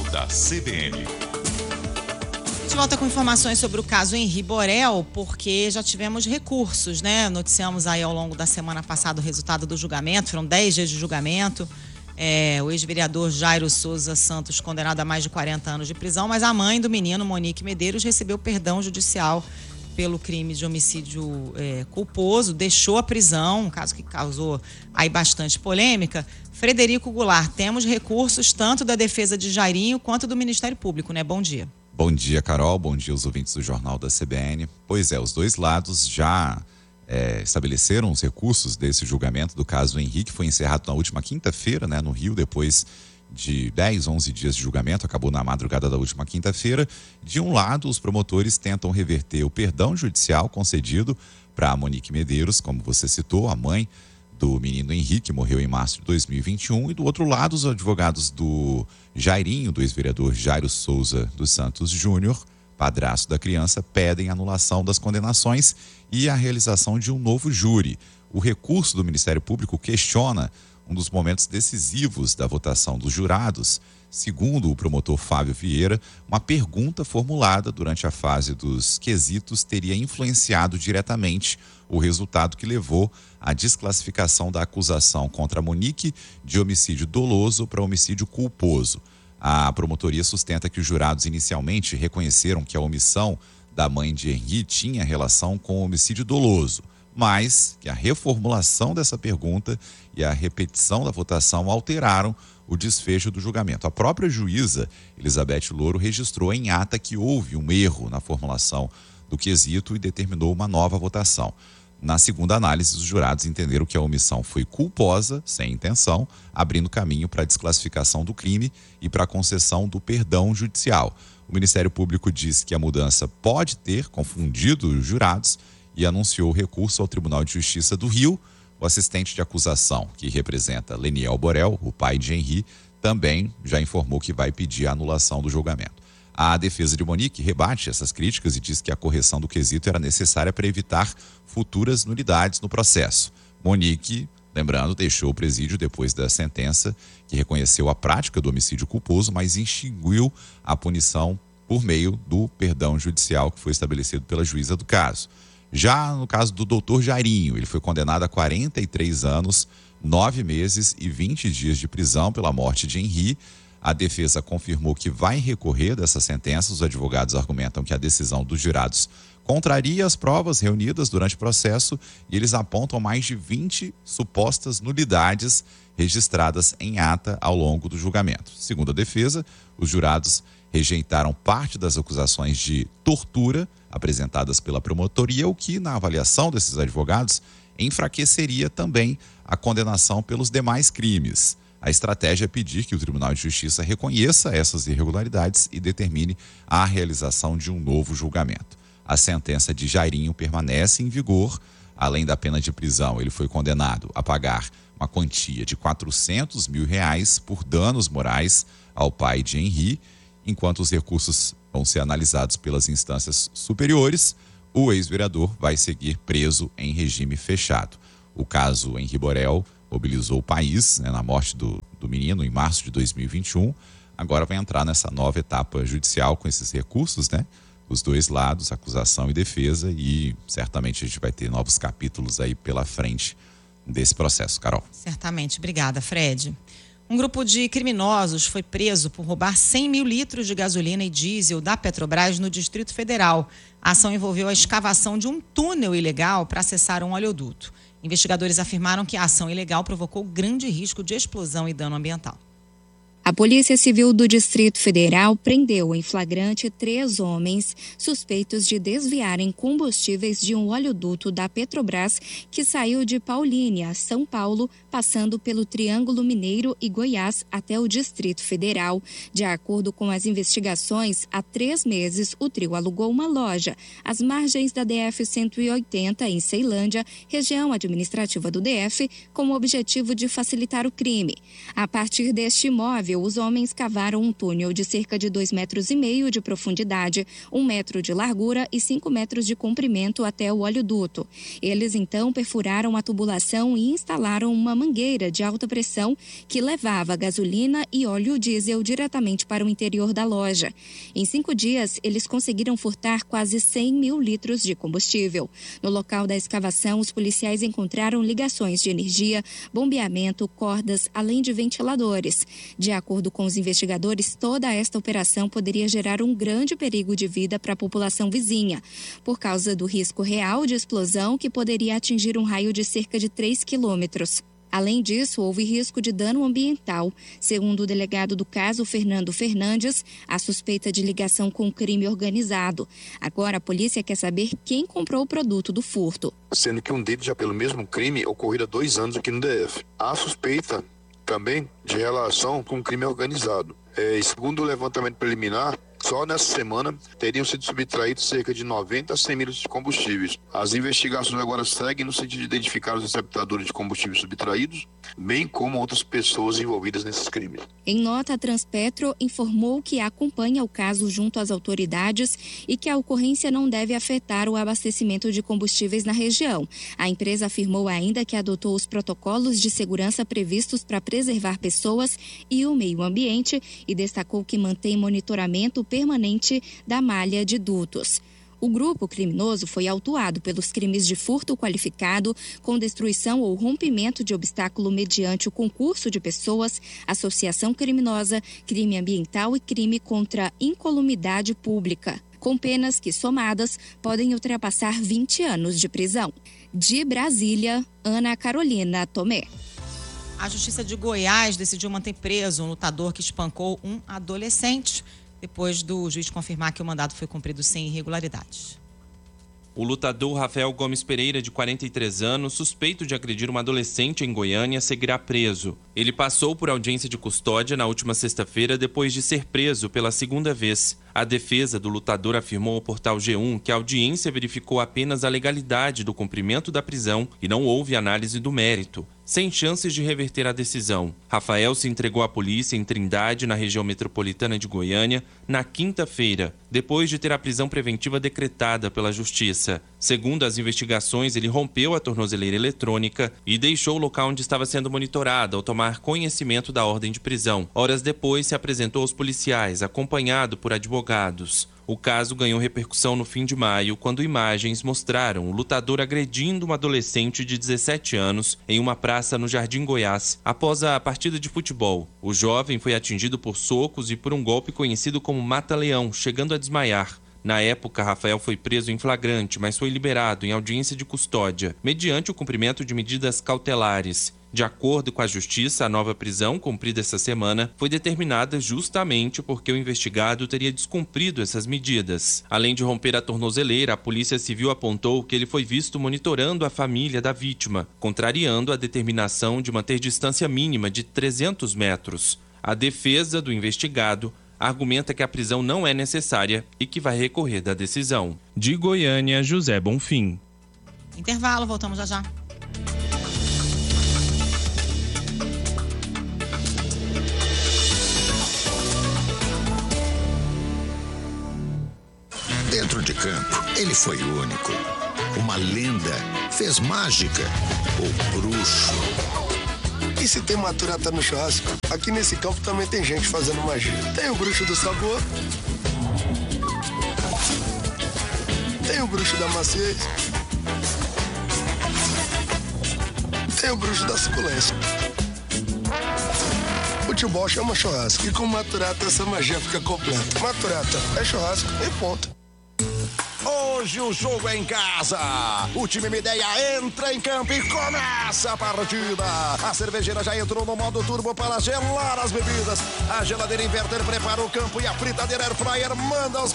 da CBN. De volta com informações sobre o caso Henri Borel, porque já tivemos recursos, né? Noticiamos aí ao longo da semana passada o resultado do julgamento, foram 10 dias de julgamento. O ex-vereador Jairo Souza Santos, condenado a mais de 40 anos de prisão, mas a mãe do menino, Monique Medeiros, recebeu perdão judicial pelo crime de homicídio culposo, deixou a prisão, um caso que causou aí bastante polêmica. Frederico Goulart, temos recursos tanto da defesa de Jairinho quanto do Ministério Público, né? Bom dia. Bom dia, Carol. Bom dia aos ouvintes do Jornal da CBN. Pois é, os dois lados já estabeleceram os recursos desse julgamento do caso Henrique, foi encerrado na última quinta-feira, né, no Rio, depois de 10, 11 dias de julgamento, acabou na madrugada da última quinta-feira. De um lado, os promotores tentam reverter o perdão judicial concedido para a Monique Medeiros, como você citou, a mãe do menino Henrique, que morreu em março de 2021, e do outro lado, os advogados do Jairinho, do ex-vereador Jairo Souza dos Santos Júnior, padrasto da criança, pedem anulação das condenações e a realização de um novo júri. O recurso do Ministério Público questiona um dos momentos decisivos da votação dos jurados. Segundo o promotor Fábio Vieira, uma pergunta formulada durante a fase dos quesitos teria influenciado diretamente o resultado que levou à desclassificação da acusação contra a Monique de homicídio doloso para homicídio culposo. A promotoria sustenta que os jurados inicialmente reconheceram que a omissão da mãe de Henri tinha relação com o homicídio doloso, mas que a reformulação dessa pergunta e a repetição da votação alteraram o desfecho do julgamento. A própria juíza Elizabeth Louro registrou em ata que houve um erro na formulação do quesito e determinou uma nova votação. Na segunda análise, os jurados entenderam que a omissão foi culposa, sem intenção, abrindo caminho para a desclassificação do crime e para a concessão do perdão judicial. O Ministério Público disse que a mudança pode ter confundido os jurados e anunciou recurso ao Tribunal de Justiça do Rio. O assistente de acusação, que representa Leniel Borel, o pai de Henri, também já informou que vai pedir a anulação do julgamento. A defesa de Monique rebate essas críticas e diz que a correção do quesito era necessária para evitar futuras nulidades no processo. Monique, lembrando, deixou o presídio depois da sentença que reconheceu a prática do homicídio culposo, mas extinguiu a punição por meio do perdão judicial que foi estabelecido pela juíza do caso. Já no caso do doutor Jairinho, ele foi condenado a 43 anos, 9 meses e 20 dias de prisão pela morte de Henri. A defesa confirmou que vai recorrer dessa sentença. Os advogados argumentam que a decisão dos jurados contraria as provas reunidas durante o processo e eles apontam mais de 20 supostas nulidades registradas em ata ao longo do julgamento. Segundo a defesa, os jurados rejeitaram parte das acusações de tortura apresentadas pela promotoria, o que, na avaliação desses advogados, enfraqueceria também a condenação pelos demais crimes. A estratégia é pedir que o Tribunal de Justiça reconheça essas irregularidades e determine a realização de um novo julgamento. A sentença de Jairinho permanece em vigor. Além da pena de prisão, ele foi condenado a pagar uma quantia de R$400 mil por danos morais ao pai de Henri. Enquanto os recursos vão ser analisados pelas instâncias superiores, o ex-vereador vai seguir preso em regime fechado. O caso Henri Borel mobilizou o país, né, na morte do menino em março de 2021. Agora vai entrar nessa nova etapa judicial com esses recursos, né? Os dois lados, acusação e defesa, e certamente a gente vai ter novos capítulos aí pela frente desse processo. Carol. Certamente. Obrigada, Fred. Um grupo de criminosos foi preso por roubar 100 mil litros de gasolina e diesel da Petrobras no Distrito Federal. A ação envolveu a escavação de um túnel ilegal para acessar um oleoduto. Investigadores afirmaram que a ação ilegal provocou grande risco de explosão e dano ambiental. A Polícia Civil do Distrito Federal prendeu em flagrante 3 homens suspeitos de desviarem combustíveis de um oleoduto da Petrobras que saiu de Paulínia, São Paulo, passando pelo Triângulo Mineiro e Goiás até o Distrito Federal. De acordo com as investigações, há 3 meses o trio alugou uma loja às margens da DF-180 em Ceilândia, região administrativa do DF, com o objetivo de facilitar o crime. A partir deste imóvel, civil, os homens cavaram um túnel de cerca de 2,5 metros de profundidade, 1 metro de largura e 5 metros de comprimento até o oleoduto. Eles então perfuraram a tubulação e instalaram uma mangueira de alta pressão que levava gasolina e óleo diesel diretamente para o interior da loja. Em 5 dias, eles conseguiram furtar quase 100 mil litros de combustível. No local da escavação, os policiais encontraram ligações de energia, bombeamento, cordas, além de ventiladores. De acordo com os investigadores, toda esta operação poderia gerar um grande perigo de vida para a população vizinha, por causa do risco real de explosão que poderia atingir um raio de cerca de 3 quilômetros. Além disso, houve risco de dano ambiental. Segundo o delegado do caso, Fernando Fernandes, há suspeita de ligação com crime organizado. Agora, a polícia quer saber quem comprou o produto do furto. Sendo que um deles já pelo mesmo crime ocorrido há 2 anos aqui no DF. Há suspeita também de relação com crime organizado. Segundo o levantamento preliminar, só nessa semana teriam sido subtraídos cerca de 90 a 100 mil litros de combustíveis. As investigações agora seguem no sentido de identificar os receptadores de combustíveis subtraídos, bem como outras pessoas envolvidas nesses crimes. Em nota, a Transpetro informou que acompanha o caso junto às autoridades e que a ocorrência não deve afetar o abastecimento de combustíveis na região. A empresa afirmou ainda que adotou os protocolos de segurança previstos para preservar pessoas e o meio ambiente e destacou que mantém monitoramento permanente da malha de dutos. O grupo criminoso foi autuado pelos crimes de furto qualificado, com destruição ou rompimento de obstáculo mediante o concurso de pessoas, associação criminosa, crime ambiental e crime contra a incolumidade pública, com penas que, somadas, podem ultrapassar 20 anos de prisão. De Brasília, Ana Carolina Tomé. A Justiça de Goiás decidiu manter preso um lutador que espancou um adolescente, depois do juiz confirmar que o mandado foi cumprido sem irregularidades. O lutador Rafael Gomes Pereira, de 43 anos, suspeito de agredir uma adolescente em Goiânia, seguirá preso. Ele passou por audiência de custódia na última sexta-feira, depois de ser preso pela segunda vez. A defesa do lutador afirmou ao portal G1 que a audiência verificou apenas a legalidade do cumprimento da prisão e não houve análise do mérito, sem chances de reverter a decisão. Rafael se entregou à polícia em Trindade, na região metropolitana de Goiânia, na quinta-feira, depois de ter a prisão preventiva decretada pela Justiça. Segundo as investigações, ele rompeu a tornozeleira eletrônica e deixou o local onde estava sendo monitorado ao tomar conhecimento da ordem de prisão. Horas depois, se apresentou aos policiais, acompanhado por advogados. O caso ganhou repercussão no fim de maio, quando imagens mostraram o lutador agredindo uma adolescente de 17 anos em uma praça no Jardim Goiás, após a partida de futebol. O jovem foi atingido por socos e por um golpe conhecido como mata-leão, chegando a desmaiar. Na época, Rafael foi preso em flagrante, mas foi liberado em audiência de custódia, mediante o cumprimento de medidas cautelares. De acordo com a Justiça, a nova prisão, cumprida essa semana, foi determinada justamente porque o investigado teria descumprido essas medidas. Além de romper a tornozeleira, a Polícia Civil apontou que ele foi visto monitorando a família da vítima, contrariando a determinação de manter distância mínima de 300 metros. A defesa do investigado argumenta que a prisão não é necessária e que vai recorrer da decisão. De Goiânia, José Bonfim. Intervalo, voltamos já já. Dentro de campo, ele foi único. Uma lenda, fez mágica, o bruxo. E se tem maturata no churrasco, aqui nesse campo também tem gente fazendo magia. Tem o bruxo do sabor, tem o bruxo da maciez, tem o bruxo da suculência. Futebol chama churrasco e com maturata essa magia fica completa. Maturata é churrasco e ponto. Hoje o jogo é em casa. O time Mideia entra em campo e começa a partida. A cervejeira já entrou no modo turbo para gelar as bebidas. A geladeira inverter prepara o campo e a fritadeira air fryer manda os